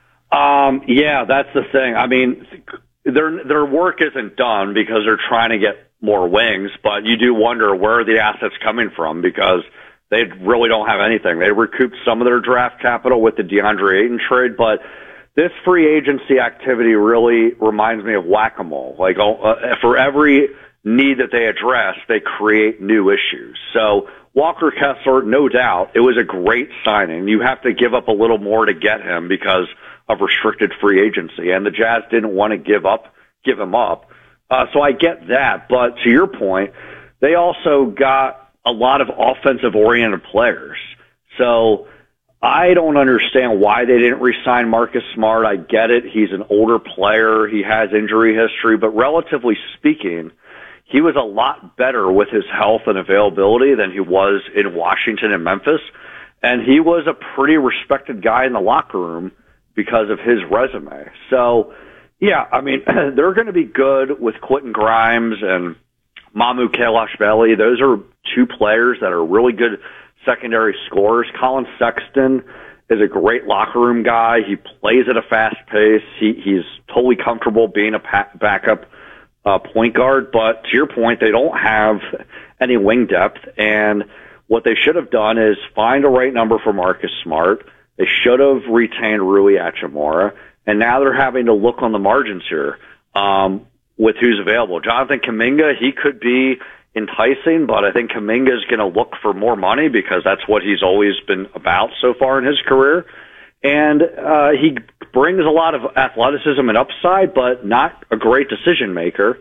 Um, yeah, that's the thing. I mean, their their work isn't done because they're trying to get more wings, but you do wonder where are the assets coming from because they really don't have anything. They recouped some of their draft capital with the DeAndre Ayton trade, but this free agency activity really reminds me of whack-a-mole. Like, uh, for every need that they address, they create new issues. So Walker Kessler, no doubt, it was a great signing. You have to give up a little more to get him because of restricted free agency, and the Jazz didn't want to give up, give him up. Uh, so I get that, but to your point, they also got a lot of offensive-oriented players. So I don't understand why they didn't re-sign Marcus Smart. I get it. He's an older player. He has injury history, but relatively speaking, he was a lot better with his health and availability than he was in Washington and Memphis, and he was a pretty respected guy in the locker room because of his resume. So, yeah, I mean, they're going to be good with Quentin Grimes and Mamu Kalashvili. Those are two players that are really good secondary scorers. Colin Sexton is a great locker room guy. He plays at a fast pace. He, he's totally comfortable being a pa- backup uh, point guard. But to your point, they don't have any wing depth. And what they should have done is find a right number for Marcus Smart. They should have retained Rui Hachimura. And now they're having to look on the margins here um, with who's available. Jonathan Kuminga, he could be enticing, but I think Kuminga is going to look for more money because that's what he's always been about so far in his career. And uh, he brings a lot of athleticism and upside, but not a great decision maker.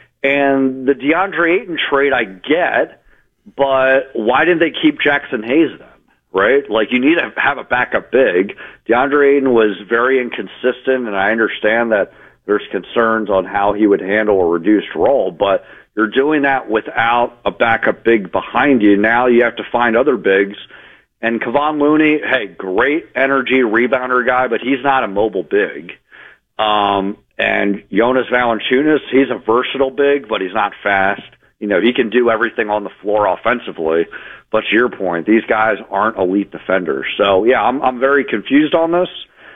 And the DeAndre Ayton trade I get, but why didn't they keep Jackson Hayes then? right? Like, you need to have a backup big. DeAndre Ayton was very inconsistent, and I understand that there's concerns on how he would handle a reduced role, but you're doing that without a backup big behind you. Now you have to find other bigs. And Kevon Looney, hey, great energy rebounder guy, but he's not a mobile big. Um, and Jonas Valanciunas, he's a versatile big, but he's not fast. You know, he can do everything on the floor offensively. But to your point, these guys aren't elite defenders. So, yeah, I'm, I'm very confused on this.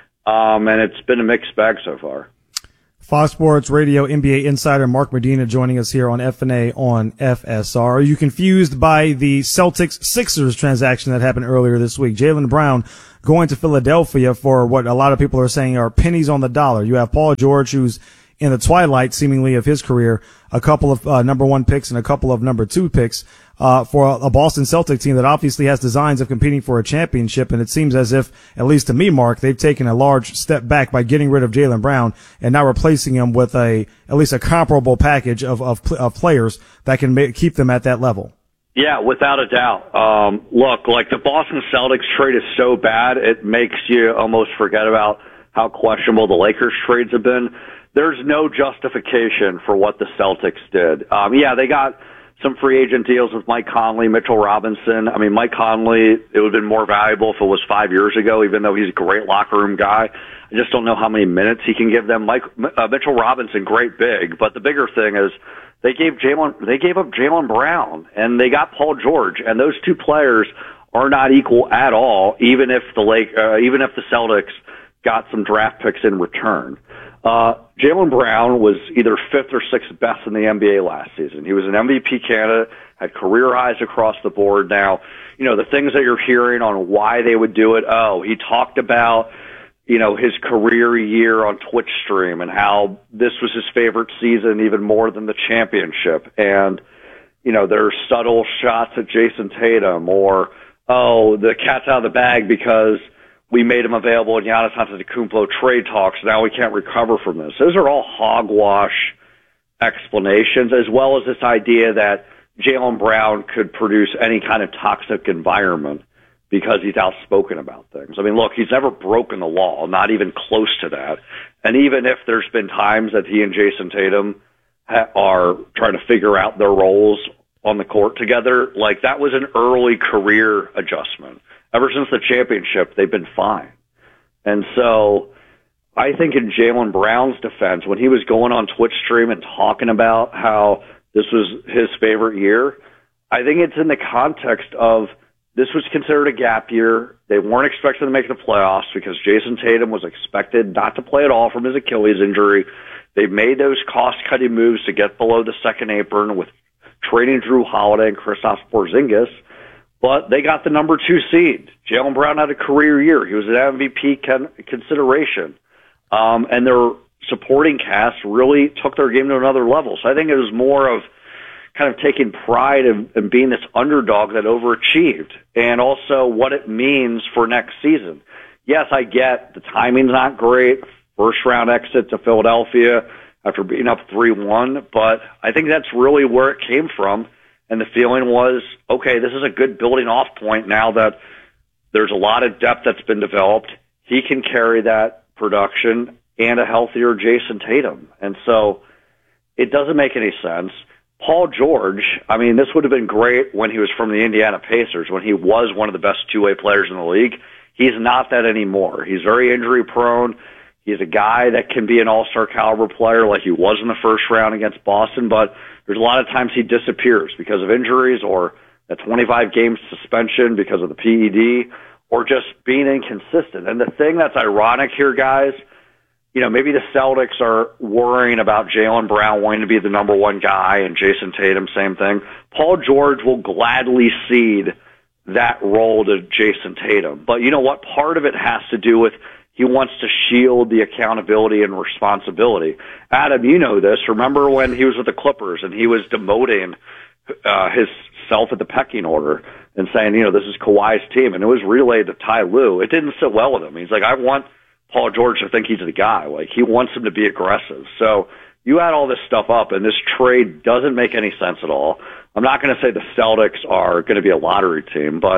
Um, and it's been a mixed bag so far. Fox Sports Radio N B A insider Mark Medina joining us here on F N A on F S R. Are you confused by the Celtics-Sixers transaction that happened earlier this week? Jaylen Brown going to Philadelphia for what a lot of people are saying are pennies on the dollar. You have Paul George, who's in the twilight, seemingly, of his career, a couple of uh, number one picks and a couple of number two picks uh for a Boston Celtic team that obviously has designs of competing for a championship. And it seems as if, at least to me, Mark, they've taken a large step back by getting rid of Jaylen Brown and now replacing him with a at least a comparable package of of, of players that can make, keep them at that level. Yeah, without a doubt. Um, look, like the Boston Celtics trade is so bad, it makes you almost forget about how questionable the Lakers trades have been. There's no justification for what the Celtics did. Um, yeah, they got some free agent deals with Mike Conley, Mitchell Robinson. I mean, Mike Conley, it would have been more valuable if it was five years ago, even though he's a great locker room guy. I just don't know how many minutes he can give them. Mike, uh, Mitchell Robinson, great big, but the bigger thing is they gave Jaylen, they gave up Jaylen Brown, and they got Paul George, and those two players are not equal at all, even if the Lake, uh, even if the Celtics got some draft picks in return. Uh, Jaylen Brown was either fifth or sixth best in the N B A last season. He was an M V P candidate, had career highs across the board. Now, you know, the things that you're hearing on why they would do it, oh, he talked about, you know, his career year on Twitch stream and how this was his favorite season even more than the championship. And, you know, there are subtle shots at Jason Tatum or, oh, the cat's out of the bag because we made him available in Giannis Antetokounmpo trade talks. Now we can't recover from this. Those are all hogwash explanations, as well as this idea that Jaylen Brown could produce any kind of toxic environment because he's outspoken about things. I mean, look, he's never broken the law, not even close to that. And even if there's been times that he and Jason Tatum ha- are trying to figure out their roles on the court together, like that was an early career adjustment. Ever since the championship, they've been fine. And so I think in Jaylen Brown's defense, when he was going on Twitch stream and talking about how this was his favorite year, I think it's in the context of this was considered a gap year. They weren't expected to make the playoffs because Jason Tatum was expected not to play at all from his Achilles injury. They made those cost-cutting moves to get below the second apron with trading Drew Holiday and Kristaps Porzingis. But they got the number two seed. Jaylen Brown had a career year. He was an M V P con- consideration. Um, and their supporting cast really took their game to another level. So I think it was more of kind of taking pride in, in being this underdog that overachieved and also what it means for next season. Yes, I get the timing's not great. First round exit to Philadelphia after being up three one, but I think that's really where it came from. And the feeling was, okay, this is a good building off point now that there's a lot of depth that's been developed. He can carry that production and a healthier Jason Tatum. And so it doesn't make any sense. Paul George, I mean, this would have been great when he was from the Indiana Pacers, when he was one of the best two-way players in the league. He's not that anymore. He's very injury prone. He's a guy that can be an all-star caliber player like he was in the first round against Boston, but there's a lot of times he disappears because of injuries or a twenty-five game suspension because of the P E D or just being inconsistent. And the thing that's ironic here, guys, you know, maybe the Celtics are worrying about Jaylen Brown wanting to be the number one guy and Jason Tatum, same thing. Paul George will gladly cede that role to Jason Tatum. But you know what? Part of it has to do with he wants to shield the accountability and responsibility. Adam, you know this. Remember when he was with the Clippers and he was demoting uh, his self at the pecking order and saying, you know, this is Kawhi's team, and it was relayed to Ty Lue. It didn't sit well with him. He's like, I want Paul George to think he's the guy. Like, he wants him to be aggressive. So you add all this stuff up, and this trade doesn't make any sense at all. I'm not going to say the Celtics are going to be a lottery team, but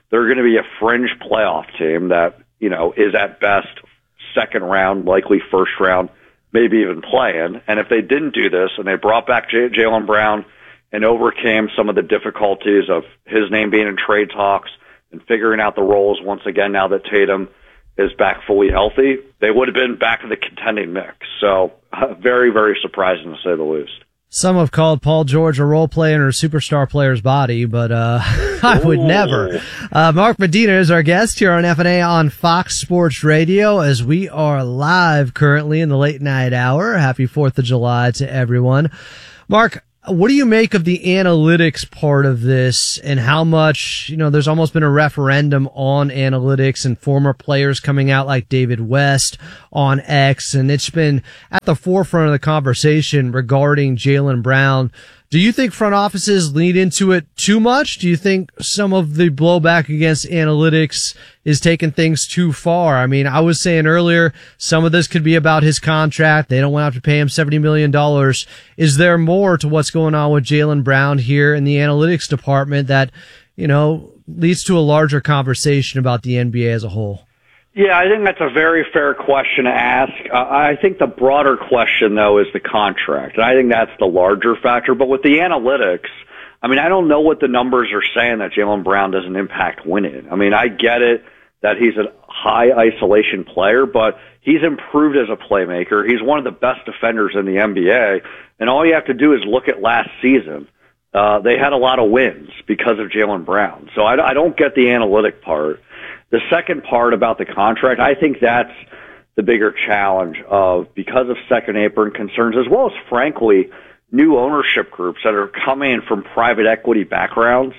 they're going to be a fringe playoff team that, you know, is at best second round, likely first round, maybe even playing. And if they didn't do this and they brought back J- Jaylen Brown and overcame some of the difficulties of his name being in trade talks and figuring out the roles once again now that Tatum is back fully healthy, they would have been back in the contending mix. So uh, very, very surprising to say the least. Some have called Paul George a role player in a superstar player's body, but uh I would Ooh. never. Uh Mark Medina is our guest here on F and A on Fox Sports Radio as we are live currently in the late night hour. Happy fourth of July to everyone. Mark, what do you make of the analytics part of this and how much, you know, there's almost been a referendum on analytics and former players coming out like David West on X, and it's been at the forefront of the conversation regarding Jaylen Brown. Do you think front offices lean into it too much? Do you think some of the blowback against analytics is taking things too far? I mean, I was saying earlier, some of this could be about his contract. They don't want to have to pay him seventy million dollars. Is there more to what's going on with Jaylen Brown here in the analytics department that, you know, leads to a larger conversation about the N B A as a whole? Yeah, I think that's a very fair question to ask. Uh, I think the broader question, though, is the contract. And I think that's the larger factor. But with the analytics, I mean, I don't know what the numbers are saying that Jaylen Brown doesn't impact winning. I mean, I get it that he's a high isolation player, but he's improved as a playmaker. He's one of the best defenders in the N B A. And all you have to do is look at last season. Uh, they had a lot of wins because of Jaylen Brown. So I, I don't get the analytic part. The second part about the contract, I think that's the bigger challenge of because of second apron concerns, as well as, frankly, new ownership groups that are coming from private equity backgrounds.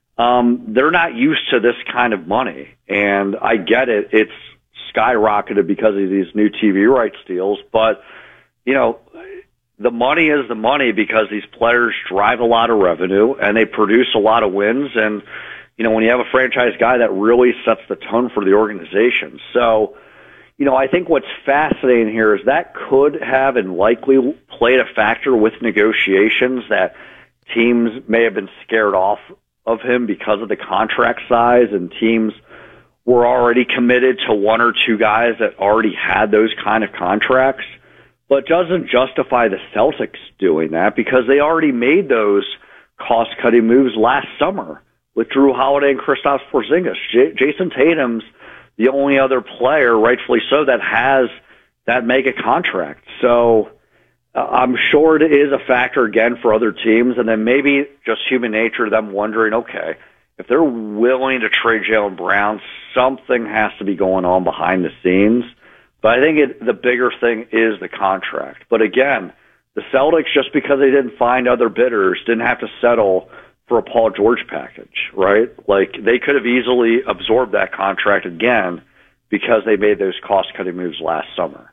Um, they're not used to this kind of money. And I get it. It's skyrocketed because of these new T V rights deals. But, you know, the money is the money because these players drive a lot of revenue and they produce a lot of wins. And, you know, when you have a franchise guy, that really sets the tone for the organization. So, you know, I think what's fascinating here is that could have and likely played a factor with negotiations that teams may have been scared off of him because of the contract size, and teams were already committed to one or two guys that already had those kind of contracts. But it doesn't justify the Celtics doing that because they already made those cost-cutting moves last summer with Drew Holiday and Kristaps Porzingis. J- Jason Tatum's the only other player, rightfully so, that has that mega contract. So uh, I'm sure it is a factor again for other teams, and then maybe just human nature, them wondering, okay, if they're willing to trade Jaylen Brown, something has to be going on behind the scenes. But I think it, the bigger thing is the contract. But again, the Celtics, just because they didn't find other bidders, didn't have to settle for a Paul George package, right? Like, they could have easily absorbed that contract again because they made those cost-cutting moves last summer.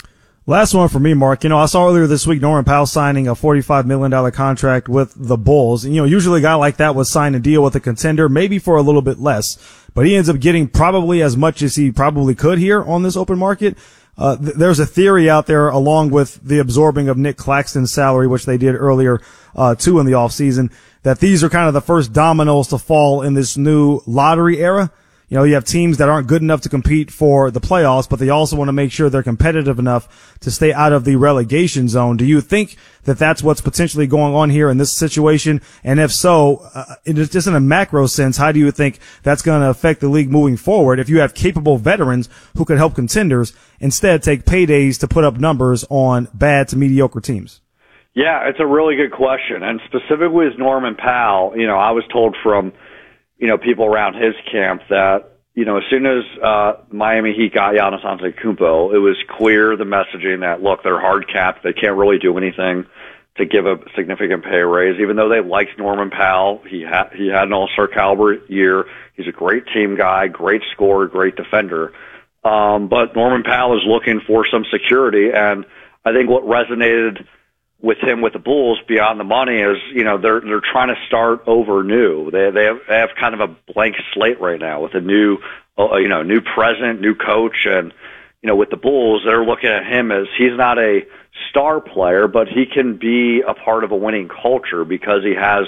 Last one for me, Mark. You know, I saw earlier this week Norman Powell signing a forty-five million dollars contract with the Bulls. And, you know, usually a guy like that would sign a deal with a contender, maybe for a little bit less. But he ends up getting probably as much as he probably could here on this open market. Uh, th- there's a theory out there, along with the absorbing of Nick Claxton's salary, which they did earlier, uh, too, in the offseason, that these are kind of the first dominoes to fall in this new lottery era. You know, you have teams that aren't good enough to compete for the playoffs, but they also want to make sure they're competitive enough to stay out of the relegation zone. Do you think that that's what's potentially going on here in this situation? And if so, uh, just in a macro sense, how do you think that's going to affect the league moving forward if you have capable veterans who could help contenders instead take paydays to put up numbers on bad to mediocre teams? Yeah, it's a really good question. And specifically with Norman Powell, you know, I was told from, you know, people around his camp that, you know, as soon as uh Miami Heat got Giannis Antetokounmpo, it was clear the messaging that, look, they're hard capped. They can't really do anything to give a significant pay raise, even though they liked Norman Powell. He had, he had an all-star caliber year. He's a great team guy, great scorer, great defender. Um, but Norman Powell is looking for some security, and I think what resonated with him with the Bulls beyond the money is, you know, they're they're trying to start over new. They they have, they have kind of a blank slate right now with a new, uh, you know, new president, new coach, and, you know, with the Bulls, they're looking at him as he's not a star player, but he can be a part of a winning culture because he has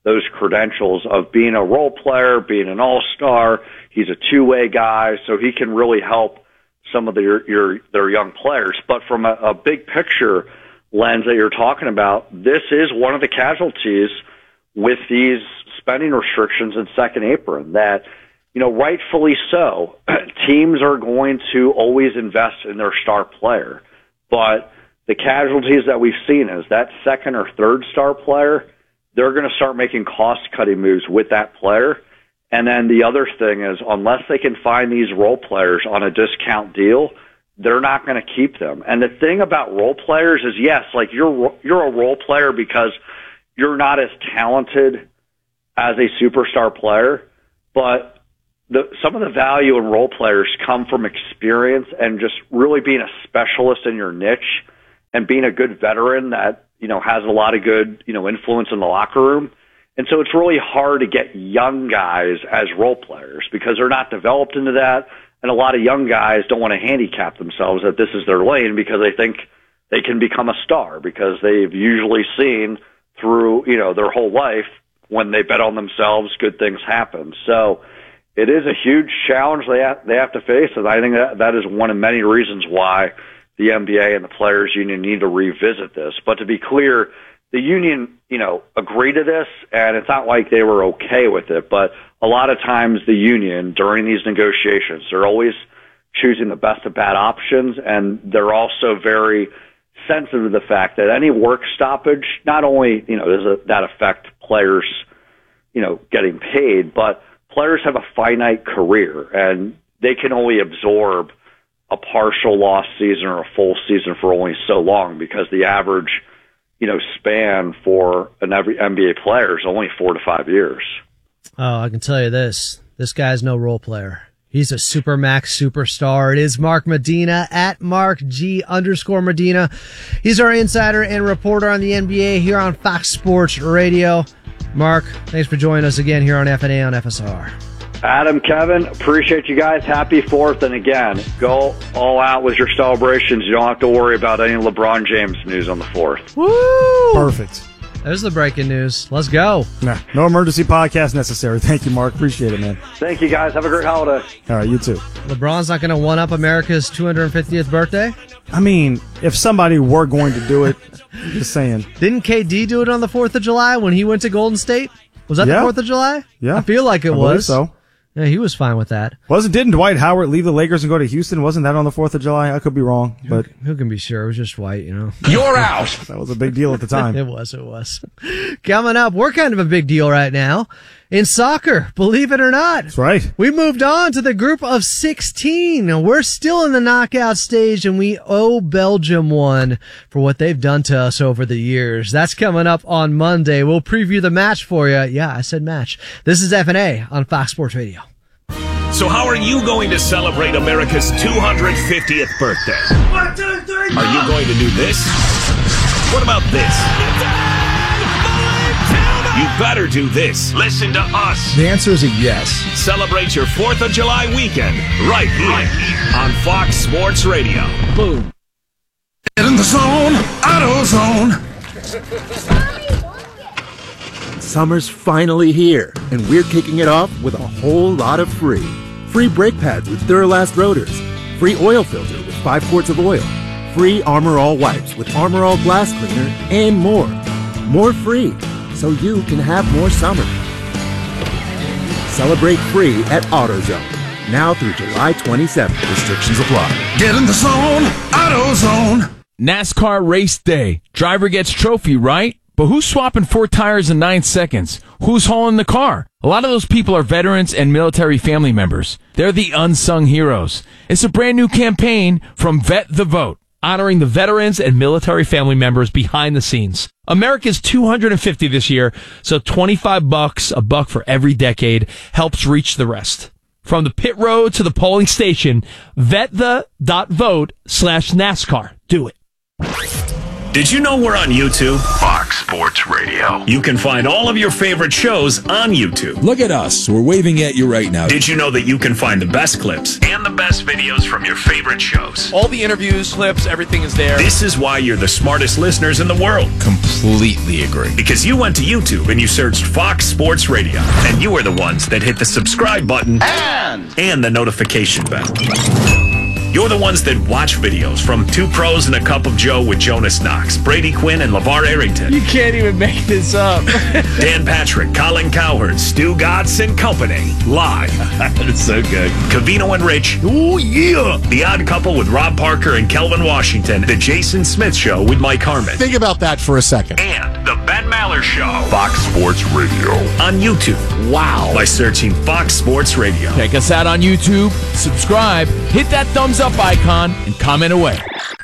those credentials of being a role player, being an all-star. He's a two-way guy, so he can really help some of their, your, their young players. But from a, a big picture lens that you're talking about, this is one of the casualties with these spending restrictions in second apron that, you know, rightfully so, teams are going to always invest in their star player. But the casualties that we've seen is that second or third star player, they're going to start making cost-cutting moves with that player. And then the other thing is, unless they can find these role players on a discount deal, they're not going to keep them. And the thing about role players is, yes, like you're you're a role player because you're not as talented as a superstar player, but the, some of the value in role players come from experience and just really being a specialist in your niche and being a good veteran that, you know, has a lot of good, you know, influence in the locker room. And so it's really hard to get young guys as role players because they're not developed into that. And a lot of young guys don't want to handicap themselves that this is their lane because they think they can become a star because they've usually seen through, you know, their whole life when they bet on themselves, good things happen. So it is a huge challenge they have, they have to face. And I think that, that is one of many reasons why the N B A and the Players Union need to revisit this. But to be clear, the union, you know, agreed to this, and it's not like they were okay with it, but a lot of times the union, during these negotiations, they're always choosing the best of bad options, and they're also very sensitive to the fact that any work stoppage, not only, you know, does that affect players, you know, getting paid, but players have a finite career, and they can only absorb a partial lost season or a full season for only so long because the average, you know, span for an every N B A player is only four to five years. Oh, I can tell you this. This guy's no role player. He's a Supermax superstar. It is Mark Medina at Mark G underscore Medina. He's our insider and reporter on the N B A here on Fox Sports Radio. Mark, thanks for joining us again here on F N A on F S R. Adam, Kevin, appreciate you guys. Happy fourth. And again, go all out with your celebrations. You don't have to worry about any LeBron James news on the fourth. Woo! Perfect. There's the breaking news. Let's go. Nah, no emergency podcast necessary. Thank you, Mark. Appreciate it, man. Thank you, guys. Have a great holiday. All right, you too. LeBron's not going to one-up America's two hundred fiftieth birthday? I mean, if somebody were going to do it, I'm just saying. Didn't K D do it on the fourth of July when he went to Golden State? Was that yeah. the fourth of July? Yeah. I feel like it I was. so. Yeah, he was fine with that. Wasn't didn't Dwight Howard leave the Lakers and go to Houston? Wasn't that on the fourth of July? I could be wrong, but who, who can be sure? It was just Dwight, you know. You're out. That was a big deal at the time. It was, it was. Coming up, we're kind of a big deal right now in soccer, believe it or not. That's right. We moved on to the group of sixteen. We're still in the knockout stage, and we owe Belgium one for what they've done to us over the years. That's coming up on Monday. We'll preview the match for you. Yeah, I said match. This is F N A on Fox Sports Radio. So how are you going to celebrate America's two hundred fiftieth birthday? One, two, three, Are you going to do this? What about this? You better do this. Listen to us. The answer is a yes. Celebrate your fourth of July weekend right here, right here. on Fox Sports Radio. Boom. Get in the zone, auto zone. Summer's finally here, and we're kicking it off with a whole lot of free. Free brake pads with Duralast rotors. Free oil filter with five quarts of oil. Free Armor All wipes with Armor All glass cleaner, and more. More free, so you can have more summer. Celebrate free at AutoZone. Now through July twenty-seventh. Restrictions apply. Get in the zone, AutoZone. NASCAR race day. Driver gets trophy, right? But who's swapping four tires in nine seconds? Who's hauling the car? A lot of those people are veterans and military family members. They're the unsung heroes. It's a brand new campaign from Vet the Vote, honoring the veterans and military family members behind the scenes. America's two hundred fifty this year, so twenty-five bucks, a buck for every decade, helps reach the rest. From the pit road to the polling station, vetthe.vote slash NASCAR. Do it. Did you know we're on YouTube? Fox Fox Sports Radio. You can find all of your favorite shows on YouTube. Look at us. We're waving at you right now. Did you know that you can find the best clips and the best videos from your favorite shows? All the interviews, clips, everything is there. This is why you're the smartest listeners in the world. Completely agree. Because you went to YouTube and you searched Fox Sports Radio, and you are the ones that hit the subscribe button and, and the notification bell. You're the ones that watch videos from Two Pros and a Cup of Joe with Jonas Knox, Brady Quinn, and LeVar Arrington. You can't even make this up. Dan Patrick, Colin Cowherd, Stu Gatz and Company. Live. That's so good. Covino and Rich. Oh, yeah. The Odd Couple with Rob Parker and Kelvin Washington. The Jason Smith Show with Mike Harmon. Think about that for a second. And The Ben Maller Show. Fox Sports Radio. On YouTube. Wow. By searching Fox Sports Radio. Check us out on YouTube. Subscribe. Hit that thumbs up icon and comment away.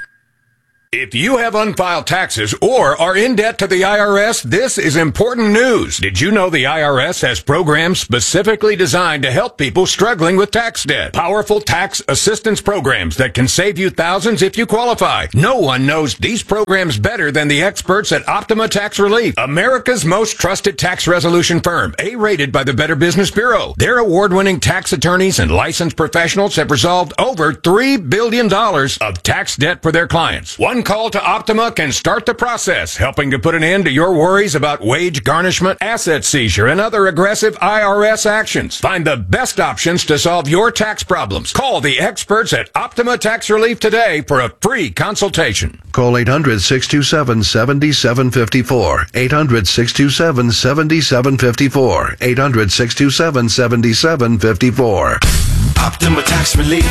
If you have unfiled taxes or are in debt to the I R S, this is important news. Did you know the I R S has programs specifically designed to help people struggling with tax debt? Powerful tax assistance programs that can save you thousands if you qualify. No one knows these programs better than the experts at Optima Tax Relief, America's most trusted tax resolution firm, A-rated by the Better Business Bureau. Their award-winning tax attorneys and licensed professionals have resolved over three billion dollars of tax debt for their clients. One call to Optima can start the process, helping to put an end to your worries about wage garnishment, asset seizure, and other aggressive I R S actions. Find the best options to solve your tax problems. Call the experts at Optima Tax Relief today for a free consultation. Call eight hundred, six two seven, seven seven five four. eight hundred, six two seven, seven seven five four. eight hundred, six two seven, seven seven five four. Optima Tax Relief.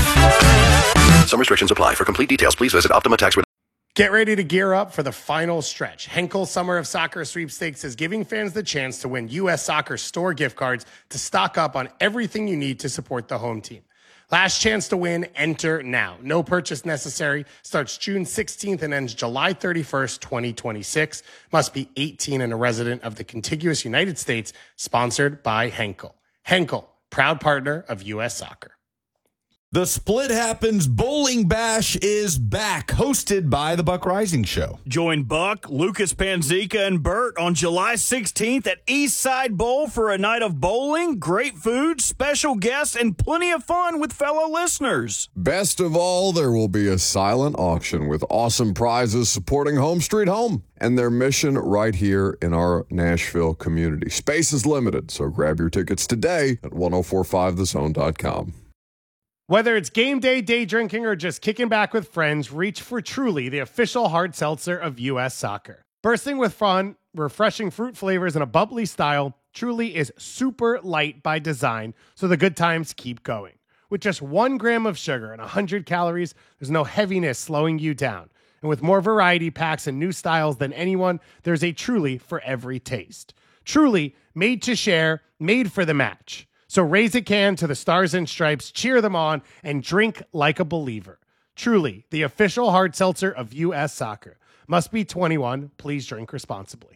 Some restrictions apply. For complete details, please visit Optima Tax Relief. Get ready to gear up for the final stretch. Henkel Summer of Soccer Sweepstakes is giving fans the chance to win U S Soccer store gift cards to stock up on everything you need to support the home team. Last chance to win, enter now. No purchase necessary. Starts June sixteenth and ends July thirty-first, twenty twenty-six. Must be eighteen and a resident of the contiguous United States. Sponsored by Henkel. Henkel, proud partner of U S Soccer. The Split Happens Bowling Bash is back, hosted by The Buck Rising Show. Join Buck, Lucas Panzica, and Bert on July sixteenth at Eastside Bowl for a night of bowling, great food, special guests, and plenty of fun with fellow listeners. Best of all, there will be a silent auction with awesome prizes supporting Home Street Home and their mission right here in our Nashville community. Space is limited, so grab your tickets today at ten forty-five the zone dot com. Whether it's game day, day drinking, or just kicking back with friends, reach for Truly, the official hard seltzer of U S Soccer. Bursting with fun, refreshing fruit flavors, and a bubbly style, Truly is super light by design, so the good times keep going. With just one gram of sugar and one hundred calories, there's no heaviness slowing you down. And with more variety packs and new styles than anyone, there's a Truly for every taste. Truly, made to share, made for the match. So raise a can to the Stars and Stripes, cheer them on, and drink like a believer. Truly, the official hard seltzer of U S Soccer. Must be twenty-one. Please drink responsibly.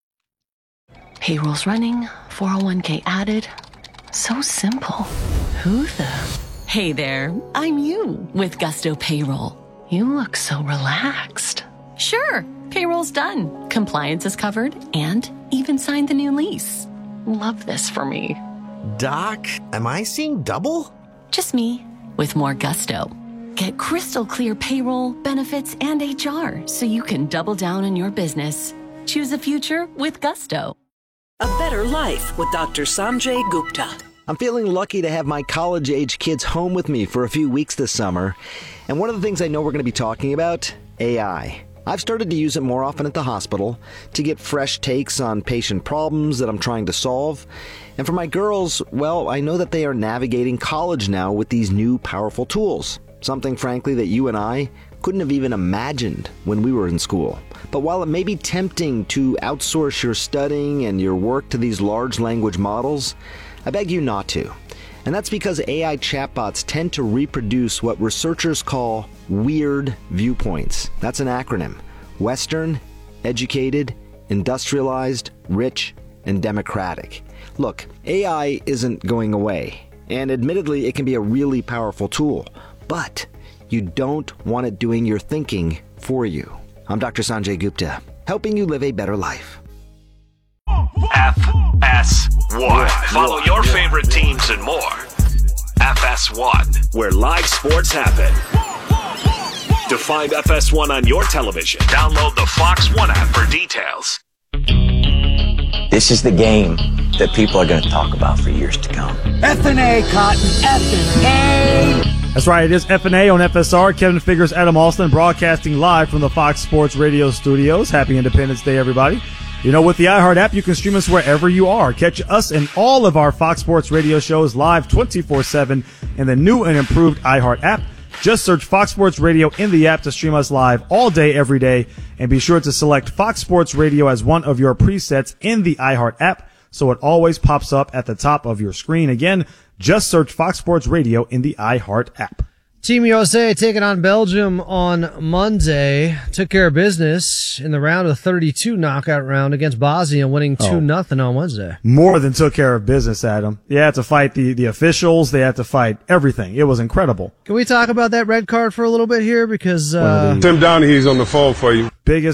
Payroll's running, four oh one k added. So simple. Who the? Hey there, I'm you with Gusto Payroll. You look so relaxed. Sure, payroll's done. Compliance is covered and even signed the new lease. Love this for me. Doc, am I seeing double? Just me, with more gusto. Get crystal clear payroll, benefits, and H R so you can double down on your business. Choose a future with gusto. A better life with Doctor Sanjay Gupta. I'm feeling lucky to have my college-age kids home with me for a few weeks this summer. And one of the things I know we're going to be talking about, A I. I've started to use it more often at the hospital to get fresh takes on patient problems that I'm trying to solve. And for my girls, well, I know that they are navigating college now with these new powerful tools. Something, frankly, that you and I couldn't have even imagined when we were in school. But while it may be tempting to outsource your studying and your work to these large language models, I beg you not to. And that's because A I chatbots tend to reproduce what researchers call weird viewpoints. That's an acronym. Western, educated, industrialized, rich, and democratic. Look, A I isn't going away, and admittedly it can be a really powerful tool, but you don't want it doing your thinking for you. I'm Doctor Sanjay Gupta, helping you live a better life. F S one. Follow your favorite teams and more. F S one, where live sports happen. To find F S one on your television, download the Fox One app for details. This is the game that people are going to talk about for years to come. F and A, Cotton. F and A. That's right. It is F and A on F S R. Kevin Figures, Adam Alston, broadcasting live from the Fox Sports Radio studios. Happy Independence Day, everybody. You know, with the iHeart app, you can stream us wherever you are. Catch us and all of our Fox Sports Radio shows live twenty-four seven in the new and improved iHeart app. Just search Fox Sports Radio in the app to stream us live all day, every day. And be sure to select Fox Sports Radio as one of your presets in the iHeart app so it always pops up at the top of your screen. Again, just search Fox Sports Radio in the iHeart app. Team U S A taking on Belgium on Monday. Took care of business in the round of thirty-two knockout round against Bosnia, winning two nothing on Wednesday. More than took care of business, Adam. They had to fight the, the officials. They had to fight everything. It was incredible. Can we talk about that red card for a little bit here? Because uh, Tim Donaghy's on the phone for you. Biggest